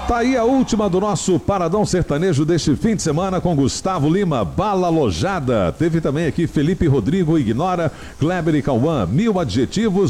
Tá aí a última do nosso Paradão Sertanejo deste fim de semana com Gustavo Lima, Bala Lojada. Teve também aqui Felipe Rodrigo, Ignora, Kleber e Cauã, 1000 adjetivos.